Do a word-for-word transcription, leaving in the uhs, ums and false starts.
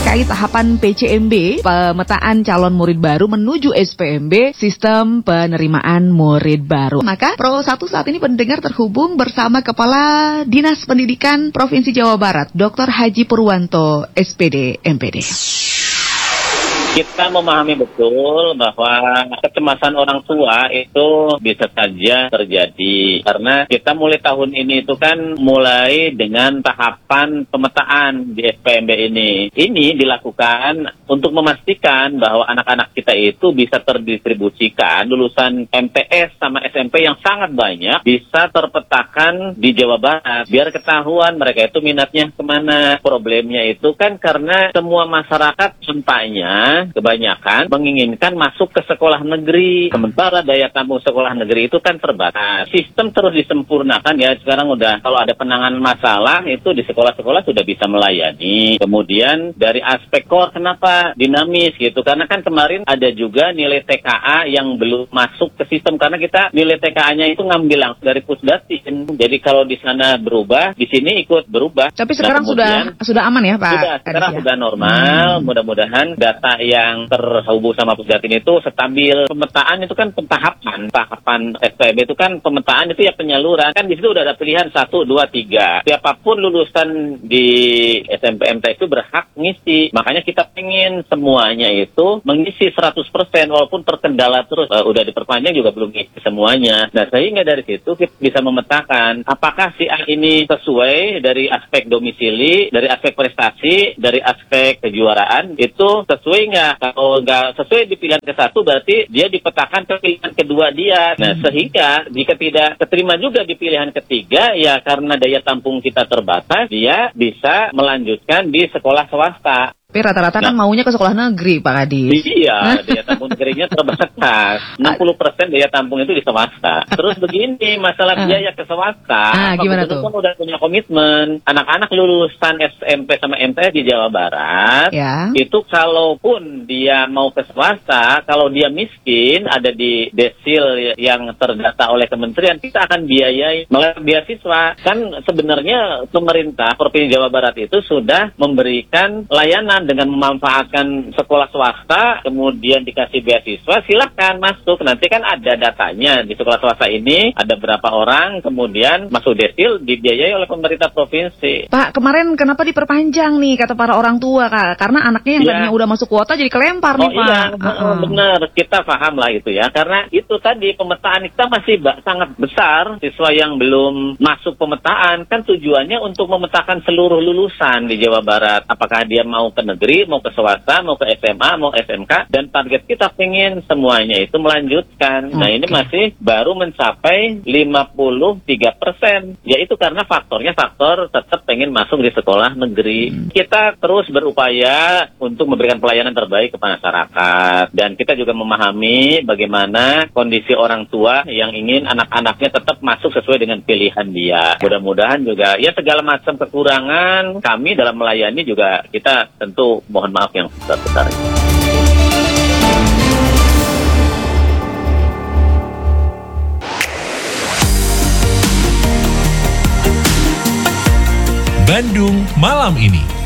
terkait tahapan P C M B, pemetaan calon murid baru menuju S P M B, sistem penerimaan murid baru. Maka Pro satu saat ini pendengar terhubung bersama Kepala Dinas Pendidikan Provinsi Jawa Barat, Doktor Haji Purwanto, S P D M P D. Kita memahami betul bahwa kecemasan orang tua itu bisa saja terjadi. Karena kita mulai tahun ini itu kan mulai dengan tahapan pemetaan di S P M B ini. Ini dilakukan untuk memastikan bahwa anak-anak kita itu bisa terdistribusikan lulusan M T S sama S M P yang sangat banyak, bisa terpetakan di Jawa Barat. Biar ketahuan mereka itu minatnya kemana. Problemnya itu kan karena semua masyarakat sempatnya kebanyakan menginginkan masuk ke sekolah negeri. Sementara daya tampung sekolah negeri itu kan terbatas. Sistem terus disempurnakan ya. Sekarang udah kalau ada penanganan masalah itu di sekolah-sekolah sudah bisa melayani. Kemudian dari aspek core kenapa dinamis gitu? Karena kan kemarin ada juga nilai T K A yang belum masuk ke sistem karena kita nilai T K A-nya itu ngambil langsung dari Pusdatin. Jadi kalau di sana berubah, di sini ikut berubah. Tapi sekarang nah, sudah sudah aman ya Pak? Sudah, sekarang sudah normal. Hmm. Mudah-mudahan data yang terhubung sama Pusdatin itu stabil. Pemetaan itu kan pentahapan. Tahapan S P M B itu kan pemetaan itu ya penyaluran. Kan di situ udah ada pilihan satu, dua, tiga. Siapapun lulusan di S M P M T itu berhak ngisi. Makanya kita pengen semuanya itu mengisi seratus persen walaupun terkendala terus. Uh, udah diperpanjang juga belum ngisi semuanya. Nah sehingga dari situ kita bisa memetakan apakah si A ini sesuai dari aspek domisili, dari aspek prestasi, dari aspek kejuaraan itu sesuai nggak? Kalau nggak sesuai di pilihan ke satu berarti dia dipetakan ke pilihan kedua dia. Nah sehingga jika tidak keterima juga di pilihan ketiga ya karena daya tampung kita terbatas dia bisa melanjutkan di sekolah swasta. Tapi rata-rata nah, kan maunya ke sekolah negeri, Pak Kadis. Iya, daya tampung negerinya terbatas. enam puluh persen daya tampung itu di swasta. Terus begini, masalah biaya ke swasta. Ah, gimana tuh? Kan udah punya komitmen. Anak-anak lulusan S M P sama M T S di Jawa Barat, ya. Itu kalaupun dia mau ke swasta, kalau dia miskin, ada di desil yang terdata oleh kementerian, kita akan biayai melalui beasiswa. Kan sebenarnya pemerintah Provinsi Jawa Barat itu sudah memberikan layanan dengan memanfaatkan sekolah swasta, kemudian dikasih beasiswa, silakan masuk. Nanti kan ada datanya di sekolah swasta ini, ada berapa orang, kemudian masuk desil, dibiayai oleh pemerintah provinsi. Pak, kemarin kenapa diperpanjang nih, kata para orang tua, Kak? Karena anaknya yang ya. tadinya udah masuk kuota jadi kelempar oh, nih, Pak. Iya, uh-uh. benar. Kita paham lah itu ya. Karena itu tadi, pemetaan kita masih ba- sangat besar. Siswa yang belum masuk pemetaan, kan tujuannya untuk memetakan seluruh lulusan di Jawa Barat. Apakah dia mau ke negeri, mau ke swasta, mau ke S M A, mau S M K, dan target kita pengen semuanya itu melanjutkan. Okay. Nah ini masih baru mencapai lima puluh tiga persen, yaitu karena faktornya faktor tetap pengen masuk di sekolah negeri. Hmm. Kita terus berupaya untuk memberikan pelayanan terbaik kepada masyarakat, dan kita juga memahami bagaimana kondisi orang tua yang ingin anak-anaknya tetap masuk sesuai dengan pilihan dia. Mudah-mudahan juga ya segala macam kekurangan kami dalam melayani juga kita tentu mohon maaf yang besar-besar. Bandung Malam Ini.